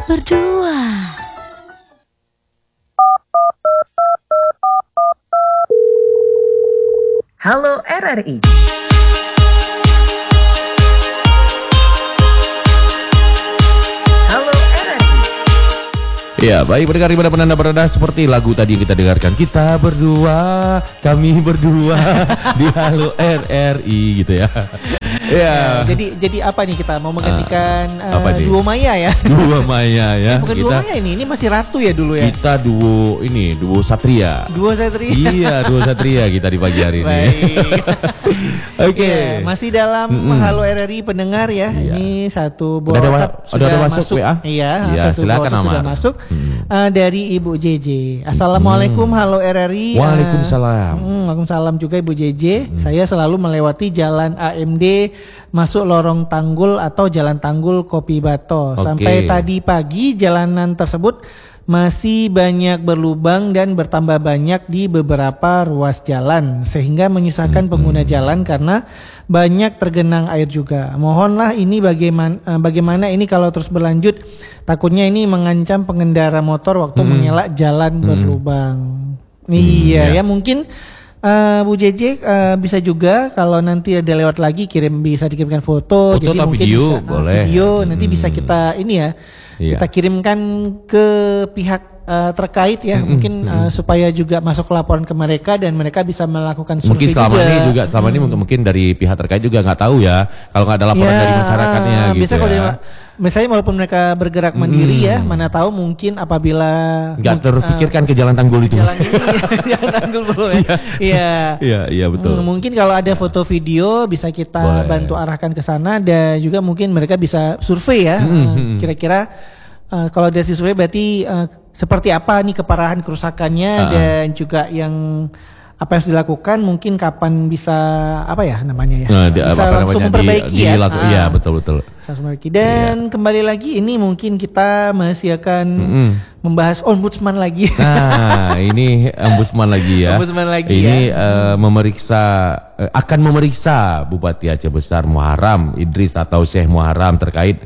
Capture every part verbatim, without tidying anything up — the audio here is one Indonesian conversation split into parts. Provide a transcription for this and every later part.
berdua. Halo R R I. Ya, baik pendengar dimanapun Anda berada, seperti lagu tadi yang kita dengarkan, kita berdua, kami berdua di Halo R R I gitu ya. Ya. Nah, jadi jadi apa nih, kita mau menggantikan uh, uh, duo Maya ya? Duo Maya ya. Bukan kita, duo Maya ini, ini masih Ratu ya dulu ya. Kita duo ini, duo Satria. Duo Satria. Iya, duo Satria kita di pagi hari ini. Oke. Okay. Ya, masih dalam mm-hmm. Halo R R I pendengar ya. Iya. Ini satu buah WhatsApp sudah, sudah masuk, masuk W A. Iya, ya, satu silakan buah sudah masuk hmm. uh, dari Ibu J J. Assalamualaikum hmm. Halo R R I. Waalaikumsalam. Uh, Waalaikumsalam juga Ibu J J. Hmm. Saya selalu melewati jalan A M D masuk lorong Tanggul atau Jalan Tanggul Kopi Bato. Okay. Sampai tadi pagi jalanan tersebut masih banyak berlubang dan bertambah banyak di beberapa ruas jalan sehingga menyusahkan pengguna jalan karena banyak tergenang air juga. Mohonlah ini bagaimana bagaimana ini kalau terus berlanjut, takutnya ini mengancam pengendara motor waktu hmm. mengelak jalan hmm. berlubang. Hmm, iya ya, ya mungkin Uh, Bu J J uh, bisa juga kalau nanti ada lewat lagi kirim, bisa dikirimkan foto, foto jadi mungkin video, bisa, uh, boleh. video hmm. nanti bisa kita ini ya, iya. kita kirimkan ke pihak Uh, terkait ya, mm-hmm. mungkin uh, supaya juga masuk laporan ke mereka dan mereka bisa melakukan survei mungkin selama juga. ini juga selama hmm. ini mungkin dari pihak terkait juga nggak tahu ya kalau nggak ada laporan ya, dari masyarakatnya uh, gitu bisa ya. Kalau dia, misalnya walaupun mereka bergerak mandiri hmm. ya, mana tahu mungkin apabila nggak terpikirkan uh, ke Jalan Tanggul itu. Jalan ini, Jalan Tanggul belum ya. Iya. Iya, iya betul. Hmm, mungkin kalau ada foto video bisa kita boleh. bantu arahkan ke sana, dan juga mungkin mereka bisa survei ya. Hmm. Uh, kira-kira uh, kalau dari survei berarti uh, seperti apa nih keparahan kerusakannya uh-uh. dan juga yang apa yang harus dilakukan, mungkin kapan bisa apa ya namanya ya nah, di, bisa apa langsung namanya, memperbaiki di, ya. Di, ah. Iya betul betul. Dan iya. kembali lagi ini mungkin kita masih akan mm-hmm. membahas ombudsman lagi. Nah ini ombudsman lagi ya. Ombudsman lagi ini ya. uh, memeriksa uh, akan memeriksa Bupati Aceh Besar Muharram Idris atau Syekh Muharram terkait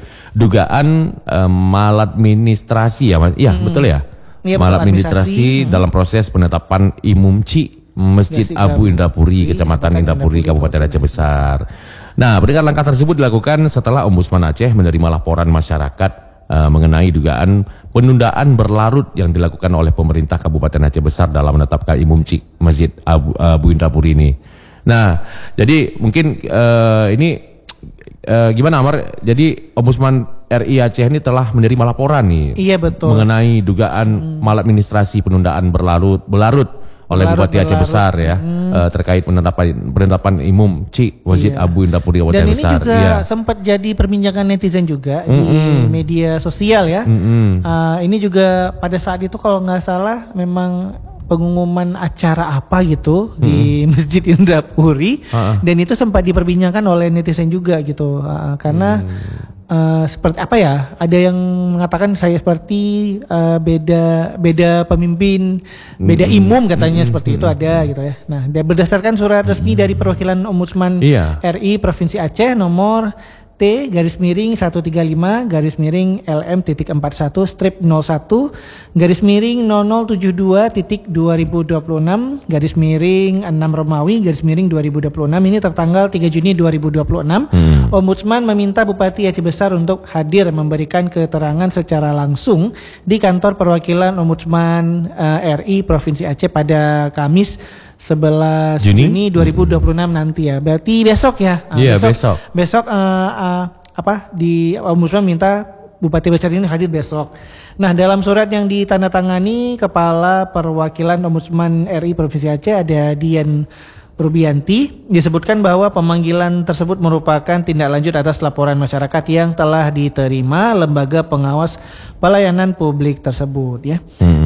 dugaan uh, maladministrasi ya, iya hmm. betul ya, ya maladministrasi hmm. dalam proses penetapan imumci Masjid Abu Indrapuri, Kecamatan Indrapuri, Kabupaten Aceh Besar. Nah, pendengar, langkah tersebut dilakukan setelah Ombudsman Aceh menerima laporan masyarakat uh, mengenai dugaan penundaan berlarut yang dilakukan oleh pemerintah Kabupaten Aceh Besar dalam menetapkan imumci Masjid Abu, Abu Indrapuri ini. Nah, jadi mungkin uh, ini Uh, gimana Amar? Jadi Ombudsman R I Aceh ini telah menerima laporan nih. Iya betul. Mengenai dugaan hmm. maladministrasi penundaan berlarut berlarut oleh berlarut, Bupati Aceh berlarut. Besar ya, hmm. uh, terkait penetapan penetapan imum Ci Masjid iya. Abu Indrapuri Kabupaten Besar. Dan ini juga iya. sempat jadi perbincangan netizen juga mm-hmm. di media sosial ya. Mm-hmm. Uh, ini juga pada saat itu kalau nggak salah memang pengumuman acara apa gitu hmm. di Masjid Indrapuri, uh-uh. dan itu sempat diperbincangkan oleh netizen juga gitu, uh, karena hmm. uh, seperti apa ya, ada yang mengatakan saya seperti uh, beda beda pemimpin, beda hmm. imum katanya, hmm. seperti hmm. itu ada gitu ya. Nah, dan berdasarkan surat resmi hmm. dari perwakilan Ombudsman iya. R I Provinsi Aceh nomor T garis miring seratus tiga puluh lima garis miring L M titik empat puluh satu strip nol satu garis miring nol nol tujuh dua titik dua ribu dua puluh enam garis miring enam Romawi garis miring dua ribu dua puluh enam ini tertanggal tiga Juni dua ribu dua puluh enam. hmm. Ombudsman meminta Bupati Aceh Besar untuk hadir memberikan keterangan secara langsung di kantor perwakilan Ombudsman uh, R I Provinsi Aceh pada Kamis sebelas Juni dua ribu dua puluh enam hmm. nanti ya. Berarti besok ya. Uh, iya, besok. besok. Besok uh, uh, apa di Ombudsman minta Bupati Besar ini hadir besok. Nah, dalam surat yang ditandatangani Kepala Perwakilan Ombudsman R I Provinsi Aceh ada Dian Rubianti, disebutkan bahwa pemanggilan tersebut merupakan tindak lanjut atas laporan masyarakat yang telah diterima Lembaga Pengawas Pelayanan Publik tersebut ya. Hmm.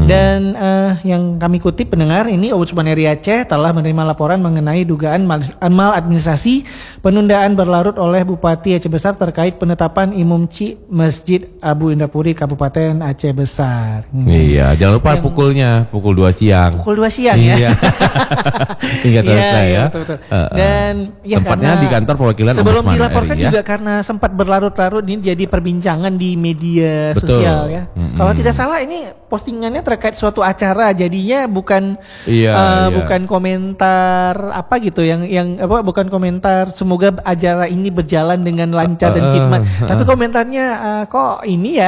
Mm-mm. Dan uh, yang kami kutip pendengar ini, Ombudsman R I Aceh telah menerima laporan mengenai dugaan mal- maladministrasi penundaan berlarut oleh Bupati Aceh Besar terkait penetapan Imam Ci Masjid Abu Indrapuri Kabupaten Aceh Besar. Hmm. Iya, jangan lupa Yang- pukulnya pukul dua siang. Pukul dua siang ya. Iya. Hingga selesai Iya, ya. betul, betul. Uh, uh. Dan ya tempatnya karena di kantor perwakilan sebelum Ombudsman dilaporkan R I ya. juga karena sempat berlarut-larut ini jadi perbincangan di media Betul. sosial ya. Mm-mm. Kalau tidak salah ini postingannya terkait suatu acara, jadinya bukan Iya, uh, iya. bukan komentar apa gitu yang yang apa bukan komentar semoga acara ini berjalan dengan lancar dan Uh, uh, khidmat. uh, Tapi uh. komentarnya uh, kok ini ya.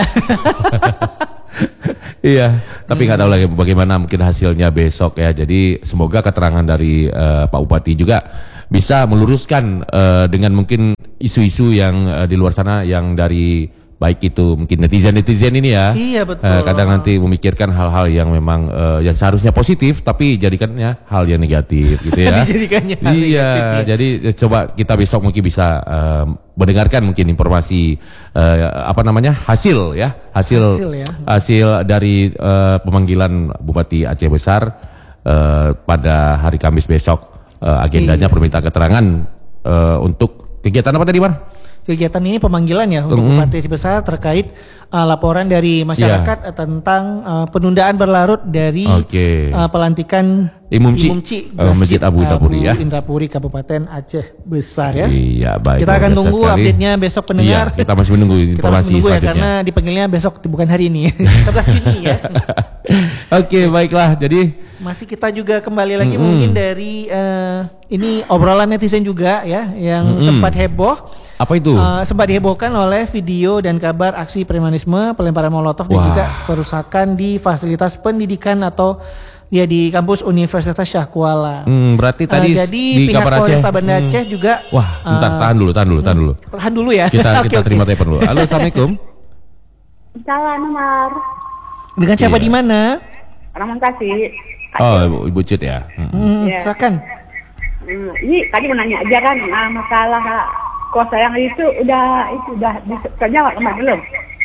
Iya, tapi nggak tahu lagi bagaimana mungkin hasilnya besok ya. Jadi semoga keterangan dari uh, Pak Bupati juga bisa meluruskan uh, dengan mungkin isu-isu yang uh, di luar sana yang dari baik itu mungkin netizen-netizen ini ya. Iya, betul. Uh, kadang nanti memikirkan hal-hal yang memang uh, yang seharusnya positif tapi jadikannya hal yang negatif gitu ya. Dijadikannya hal Iya, negatif ya. jadi eh, coba kita besok mungkin bisa uh, mendengarkan mungkin informasi uh, apa namanya hasil ya hasil Hasil ya. hasil dari uh, pemanggilan Bupati Aceh Besar uh, pada hari Kamis besok. Uh, agendanya Iya. permintaan keterangan uh, untuk kegiatan apa tadi, Mar? Kegiatan ini pemanggilan ya untuk Mm-hmm. Bupati Aceh Besar terkait uh, laporan dari masyarakat Iya. uh, tentang uh, penundaan berlarut dari Oke. uh, pelantikan Imam Ci, uh, Masjid Abu Indrapuri ya. Indrapuri Kabupaten Aceh Besar ya. Iya, baik. Kita akan luar biasa tunggu sekali. update-nya besok pendengar. Iya, kita masih menunggu Kita informasi masih menunggu ya selanjutnya. karena dipanggilnya besok bukan hari ini. sebelas Juni ya. Oke, baiklah. Jadi Masih kita juga kembali lagi Mm-mm. mungkin dari uh, ini obrolan netizen juga ya yang Mm-mm. sempat heboh. apa itu? Uh, sempat dihebohkan oleh video dan kabar aksi premanisme, pelemparan molotov dan Wah. juga perusakan di fasilitas pendidikan atau ya di kampus Universitas Syah Kuala. Hmm, berarti tadi Uh, jadi di pihak kabar Aceh. Polresta Banda Hmm. Aceh juga Wah, bentar, uh, tahan dulu, tahan dulu, tahan dulu. tahan dulu ya. Kita Oke, kita oke. terima telepon dulu. Halo, assalamualaikum. Salah nomor Dengan siapa Iya. di mana? orang kasih. Oh, Ibu, Ibu Cid ya. Hmm. Hmm, Iya. silakan. Hmm, ini tadi mau nanya aja kan ah, masalah kos yang itu udah itu udah terjawab sama belum?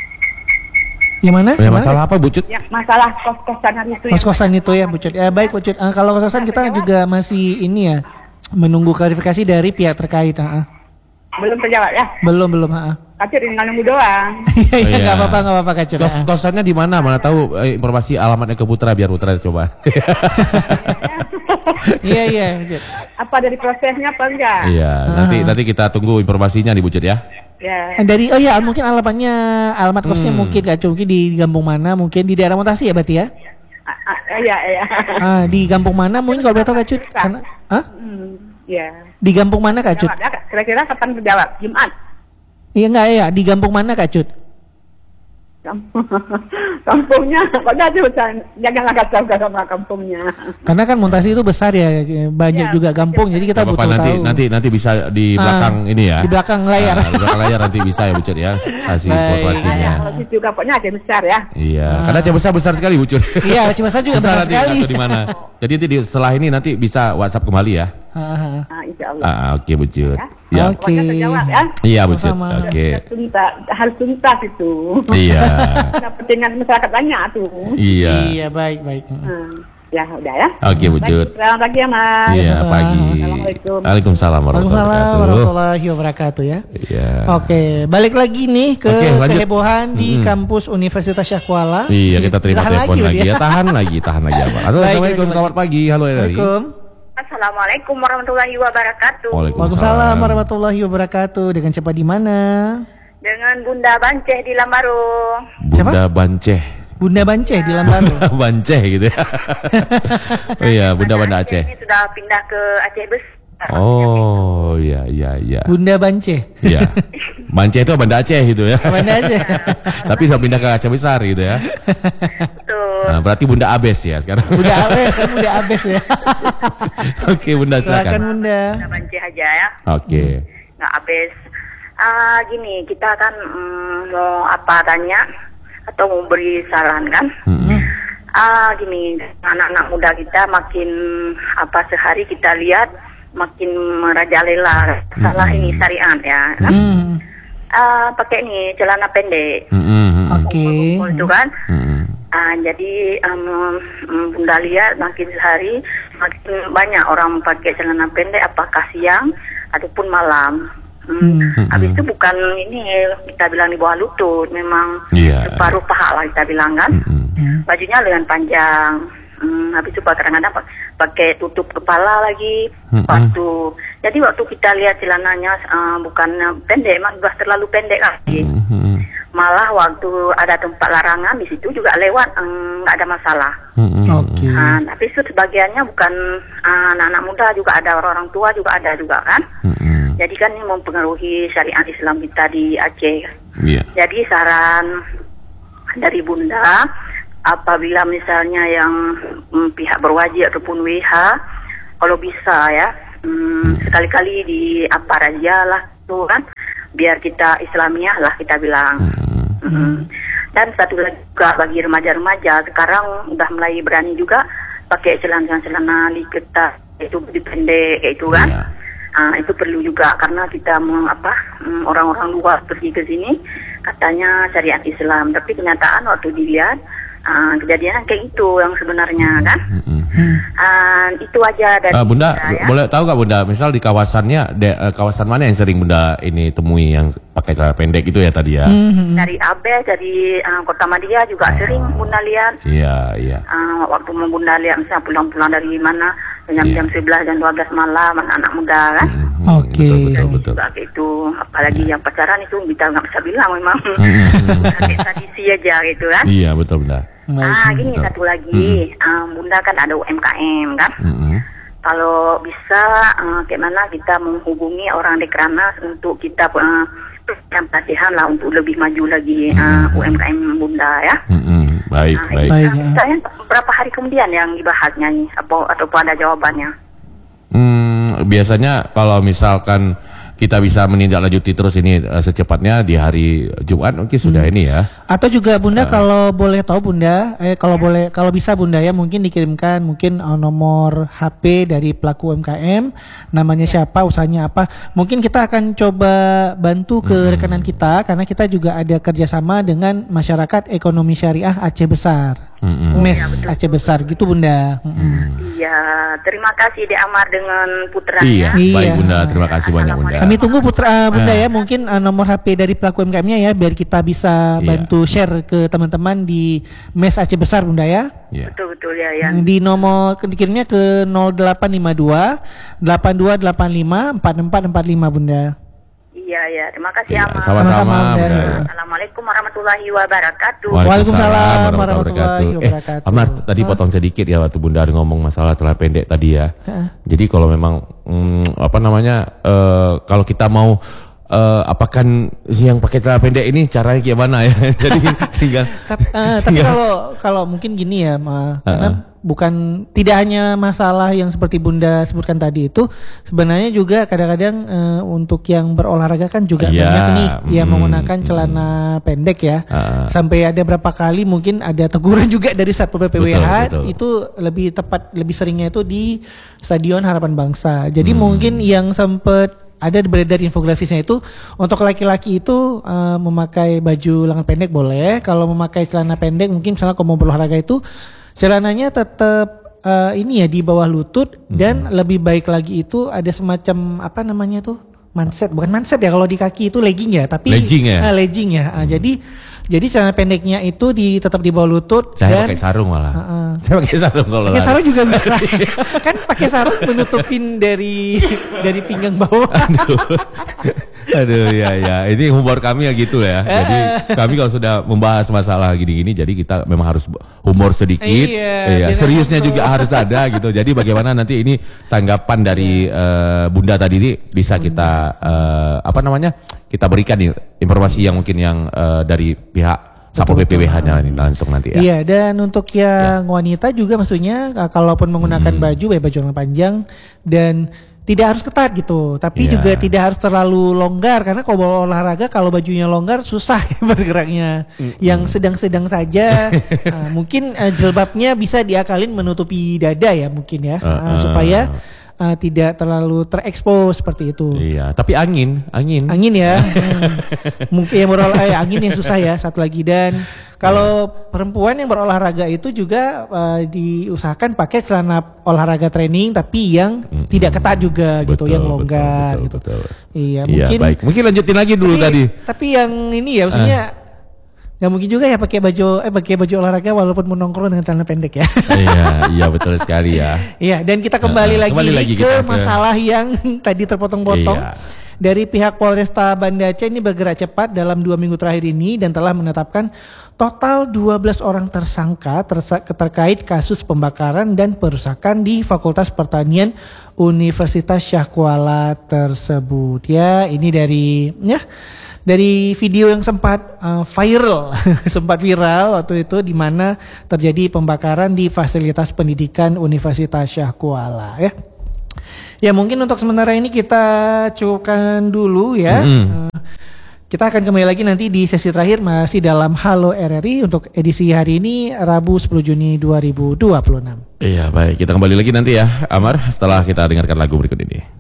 Yang mana? Punya Yang mana? masalah apa, Bu Cid? Yang masalah kos-kosan itu yang Kos-kosan itu ya, Bu Cud. Ya, baik, Bu Cud. Eh, kalau kos-kosan kita juga masih ini ya, menunggu klarifikasi dari pihak terkait. ah, ah. belum terjawab ya? Belum, belum. ah, ah. Kacir tinggal nunggu doang. Iya, iya, Iya. nggak apa-apa, nggak apa-apa, Kak Cud. Kos Ah. kosannya di mana? Mana tahu eh, informasi alamatnya ke Putra biar Putra coba. Iya, iya, Bu Cud. Apa dari prosesnya apa enggak? Iya, nanti nanti kita tunggu informasinya nih Bu Cid ya. Ya. Eh, Dari oh ya mungkin alamatnya alamat kosnya Hmm. mungkin Kak Cud, mungkin di kampung mana? Mungkin di daerah Mutasi ya berarti ya? Ah, ah, Iya, iya. Ah, di kampung mana mungkin kalau boleh tahu Kak Cud? Karena Hah? Hmm, ya. Di kampung mana Kak Cud? Jawab ya, kira-kira kapan terjawab? Jumat. Iya enggak ya, di kampung mana Kak Cud? Kampung- Kampungnya, kok dah tuh janganlah kacau sama kampungnya. Karena kan Mutasi itu besar ya, banyak Ya, juga kampung, jadi kita Nggak butuh apa-apa, nanti tahu. nanti nanti bisa di Ah, belakang ini ya. di belakang layar. Nah, di belakang layar nanti bisa ya Bu Cid ya. Kasih Baik. informasinya. Kalau situ kampungnya aja besar ya. Iya, karena Aceh besar besar sekali Bu Cid. Iya, Aceh Besar juga besar nanti sekali. atau di mana. Jadi nanti di- setelah ini nanti bisa WhatsApp kembali ya. Ah, ah. Nah, insya Allah. Ah, oke Bu Cid. Ya. Ya. Oke. Pokoknya terjawab ya. Iya Bu Cid. Sama-sama. Oke. Harus tuntas, harus tuntas itu. Iya. Kepentingan masyarakat banyak tuh. Iya. Iya, baik, baik. Hmm. Ya udah ya. Oke Bu Cid. Baik, selamat pagi ya Mas. Iya, sama-sama. pagi. Assalamualaikum. Waalaikumsalam warahmatullahi Waalaikumsalam wabarakatuh. warahmatallahi wabarakatuh ya. Iya. Oke, balik lagi nih ke Oke, lanjut. kehebohan di Mm-mm. kampus Universitas Syah Kuala. Iya, kita terima Tahan telepon lagi, berarti ya. Tahan lagi, tahan lagi apa. Halo, Baik, Assalamualaikum, kita selamat pagi. Halo Eri. Assalamualaikum. Assalamualaikum warahmatullahi wabarakatuh. Waalaikumsalam warahmatullahi wabarakatuh. Dengan siapa di mana? Dengan Bunda Banceh di Lambaru. Bunda Banceh. Bunda Banceh di Lambaru. Banceh gitu ya. Oh iya, Bunda Banda Aceh. Ini sudah pindah ke Aceh Besar. Oh, iya iya iya. Bunda Banceh. Iya. Banceh itu Banda Aceh gitu ya. Banda Aceh. Tapi sudah pindah ke Aceh Besar gitu ya. Betul. Nah, berarti Bunda Abes ya sekarang. Bunda Abes, kan Bunda Abes ya. Oke, Bunda Silakan silakan. Bunda. Bunda Banceh aja ya. Oke. Nggak habis. Ah gini, kita kan mm, mau apa tanya atau mau beri saran kan? Mm-mm. Ah gini, anak-anak muda kita makin apa sehari kita lihat makin merajalela salah Hmm. ini syariat ya. Kan? Hmm. Ah pakai nih celana pendek. Mm-mm, mm-mm. Oke. Kumpul itu kan. Mm-mm. Ah Uh, jadi um, Bunda lihat makin sehari makin banyak orang pakai celana pendek, apakah siang ataupun malam. Hmm. Hmm. Habis itu bukan ini kita bilang di bawah lutut, memang yeah. separuh paha lah kita bilang kan. Hmm. Bajunya lengan panjang. Hmm. Habis itu kadang-kadang pakai tutup kepala lagi. Hmm. Waktu jadi waktu kita lihat celananya uh, bukan pendek, emang sudah terlalu pendek lagi. Hmm. Malah waktu ada tempat larangan di situ juga lewat, nggak um, ada masalah. Hmm. Oke. Okay. Nah, tapi itu sebagiannya bukan uh, anak-anak muda, juga ada orang-orang tua juga ada juga kan. Hmm. Jadi kan ini mempengaruhi syariat Islam kita di Aceh. Yeah. Jadi saran dari Bunda, apabila misalnya yang um, pihak berwajib ataupun W H, kalau bisa ya um, hmm. sekali-kali di apa raja lah tuh kan. Biar kita Islamiah lah kita bilang. Hmm. Mm-hmm. Dan satu lagi juga bagi remaja-remaja sekarang udah mulai berani juga pakai celana-celana liketa itu pendek kayak itu kan. Yeah. Uh, itu perlu juga karena kita mau apa um, orang-orang luar pergi ke sini katanya syariat Islam, tapi kenyataan waktu dilihat uh, kejadian kayak itu yang sebenarnya kan. Mm-hmm. Uh, itu aja dari uh, Bunda, kita, ya. Boleh tahu nggak Bunda, misal di kawasannya, de, uh, kawasan mana yang sering Bunda ini temui yang pakai celana pendek itu ya tadi ya? Mm-hmm. Dari Abe, dari uh, Kota Madia juga oh. sering Bunda lihat. Iya, iya. Uh, waktu Bunda lihat misalnya pulang-pulang dari mana, jam yeah. jam sebelas dan dua belas malam, anak-anak muda kan. Mm-hmm. Oke. Okay. Betul, betul, betul. Itu, apalagi yeah. yang pacaran itu kita nggak bisa bilang memang. Mm-hmm. Tradisi aja gitu kan. Iya, betul Bunda. Ah, gini betul. Satu lagi, mm-hmm. um, Bunda kan ada U M K M kan. Mm-hmm. Kalau bisa, uh, kayak mana kita menghubungi orang Dekranas untuk kita uh, yang pelatihan lah untuk lebih maju lagi uh, U M K M Bunda ya. Mm-hmm. Baik, nah, baik. baik uh, misalnya berapa hari kemudian yang dibahasnya nih, atau atau ada jawabannya? Hmm, biasanya kalau misalkan kita bisa menindaklanjuti terus ini uh, secepatnya di hari Jumat mungkin sudah hmm. ini ya. Atau juga Bunda uh, kalau boleh tahu Bunda, eh kalau ya. boleh kalau bisa Bunda ya mungkin dikirimkan mungkin uh, nomor H P dari pelaku U M K M, namanya ya. siapa, usahanya apa. Mungkin kita akan coba bantu ke hmm. rekanan kita karena kita juga ada kerjasama dengan Masyarakat Ekonomi Syariah Aceh Besar. Hmm. M E S ya, Aceh Besar gitu Bunda. Iya, hmm. terima kasih Dek Amar dengan putranya. Iya, baik Bunda, terima kasih banyak Bunda. Kami tunggu putra uh, Bunda ya, mungkin uh, nomor H P dari pelaku U M K M-nya ya, biar kita bisa yeah. bantu share ke teman-teman di M E S Aceh Besar Bunda ya. Yeah. Betul betul ya ya. Di nomor dikirimnya ke nol delapan lima dua delapan dua delapan lima empat empat empat lima Bunda. Iya ya, terima kasih ya, Amar. Sama-sama. Assalamualaikum warahmatullahi wabarakatuh. Waalaikumsalam warahmatullahi wabarakatuh. Eh, Amar, tadi potong sedikit ya waktu Bunda ngomong masalah celana pendek tadi ya. Uh. Jadi kalau memang mm, apa namanya uh, kalau kita mau uh, apakan yang pakai celana pendek ini caranya gimana ya? Jadi tinggal. Tapi, uh, tapi kalau kalau mungkin gini ya, Ma, karena uh-uh. bukan tidak hanya masalah yang seperti Bunda sebutkan tadi itu, sebenarnya juga kadang-kadang uh, untuk yang berolahraga kan juga yeah. banyak nih yang mm, menggunakan celana mm. pendek ya. Uh. Sampai ada berapa kali mungkin ada teguran juga dari Satpol P P W H, betul, betul. Itu lebih tepat, lebih seringnya itu di Stadion Harapan Bangsa. Jadi mm. mungkin yang sempat ada beredar infografisnya itu untuk laki-laki itu uh, memakai baju lengan pendek boleh, kalau memakai celana pendek mungkin misalnya kalau mau berolahraga itu celananya tetap uh, ini ya di bawah lutut hmm. dan lebih baik lagi itu ada semacam apa namanya tuh manset, bukan manset ya kalau di kaki itu legging ya, tapi legging ya, uh, legging ya. Uh, hmm. Jadi jadi celana pendeknya itu di tetap di bawah lutut. Saya dan pakai sarung malah. Uh, uh. Saya pakai sarung kalau. Pakai sarung juga bisa. Kan pakai sarung menutupin dari dari pinggang bawah. Aduh. Aduh ya ya, ini humor kami ya gitu ya. Jadi kami kalau sudah membahas masalah gini-gini, jadi kita memang harus humor sedikit. Iya, seriusnya juga harus ada gitu. Jadi bagaimana nanti ini tanggapan dari uh, Bunda tadi ini bisa kita uh, apa namanya? Kita berikan nih informasi yang mungkin yang uh, dari pihak Satpol P P W H-nya langsung nanti ya. Iya, dan untuk yang ya. wanita juga maksudnya kalaupun menggunakan hmm. baju, baju lengan panjang dan tidak harus ketat gitu, tapi yeah. juga tidak harus terlalu longgar karena kalau olahraga kalau bajunya longgar susah bergeraknya. Mm-hmm. Yang sedang-sedang saja, uh, mungkin uh, jilbabnya bisa diakalin menutupi dada ya mungkin ya, uh, uh, supaya uh, tidak terlalu terekspos seperti itu. Iya, tapi angin, angin, angin ya, hmm. mungkin yang berolahraga eh, angin yang susah ya satu lagi. Dan Kalau yeah. perempuan yang berolahraga itu juga uh, diusahakan pakai celana olahraga training tapi yang mm-hmm. tidak ketat juga betul, gitu, yang longgar betul, betul, gitu. Betul. Iya, mungkin iya, baik. Mungkin lanjutin lagi dulu tapi, tadi. Tapi yang ini ya maksudnya uh. nggak mungkin juga ya pakai baju eh pakai baju olahraga walaupun menongkrong dengan celana pendek ya. Iya, iya betul sekali ya. Iya, dan kita kembali uh, lagi, kembali lagi ke kita masalah ke... yang tadi terpotong-potong. Iya. Dari pihak Polresta Banda Aceh ini bergerak cepat dalam dua minggu terakhir ini dan telah menetapkan total dua belas orang tersangka tersa- terkait kasus pembakaran dan perusakan di Fakultas Pertanian Universitas Syah Kuala tersebut. Ya, ini dari ya dari video yang sempat uh, viral, sempat viral waktu itu di mana terjadi pembakaran di fasilitas pendidikan Universitas Syah Kuala ya. Ya mungkin untuk sementara ini kita cukupkan dulu ya. Mm-hmm. Uh, kita akan kembali lagi nanti di sesi terakhir masih dalam Halo R R I untuk edisi hari ini Rabu sepuluh Juni dua ribu dua puluh enam. Iya baik, kita kembali lagi nanti ya Amar setelah kita dengarkan lagu berikut ini.